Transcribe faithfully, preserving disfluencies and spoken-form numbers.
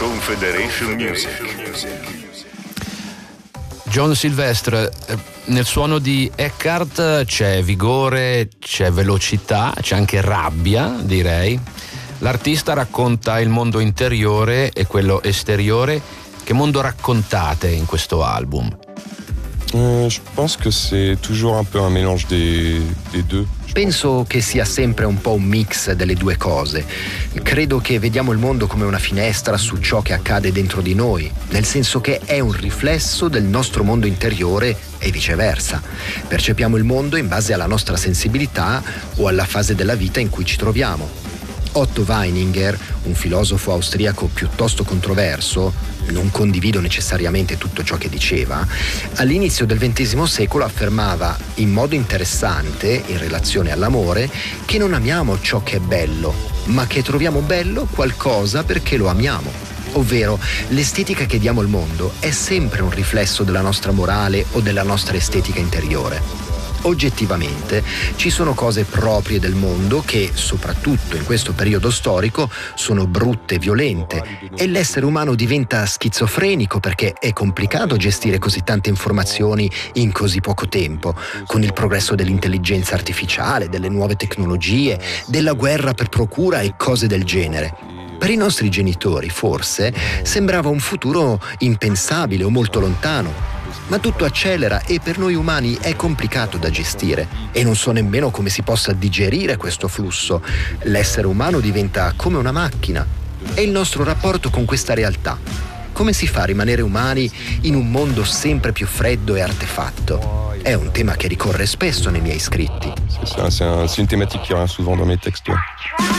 Confederation Music. John Sylvestre, nel suono di Eckhart c'è vigore, c'è velocità, c'è anche rabbia, direi. L'artista racconta il mondo interiore e quello esteriore. Che mondo raccontate in questo album? Euh, je pense que c'est toujours un peu un mélange des, des deux. Penso che sia sempre un po' un mix delle due cose. Credo che vediamo il mondo come una finestra su ciò che accade dentro di noi, nel senso che è un riflesso del nostro mondo interiore e viceversa. Percepiamo il mondo in base alla nostra sensibilità o alla fase della vita in cui ci troviamo. Otto Weininger, un filosofo austriaco piuttosto controverso, non condivido necessariamente tutto ciò che diceva, all'inizio del ventesimo secolo affermava in modo interessante, in relazione all'amore, che non amiamo ciò che è bello, ma che troviamo bello qualcosa perché lo amiamo. Ovvero, l'estetica che diamo al mondo è sempre un riflesso della nostra morale o della nostra estetica interiore. Oggettivamente ci sono cose proprie del mondo che, soprattutto in questo periodo storico, sono brutte e violente e l'essere umano diventa schizofrenico perché è complicato gestire così tante informazioni in così poco tempo, con il progresso dell'intelligenza artificiale, delle nuove tecnologie, della guerra per procura e cose del genere. Per i nostri genitori, forse, sembrava un futuro impensabile o molto lontano. Ma tutto accelera e per noi umani è complicato da gestire e non so nemmeno come si possa digerire questo flusso. L'essere umano diventa come una macchina. E il nostro rapporto con questa realtà? Come si fa a rimanere umani in un mondo sempre più freddo e artefatto? È un tema che ricorre spesso nei miei scritti. C'est, c'est, un, c'est une thématique qui revient souvent dans mes textes. Ouais.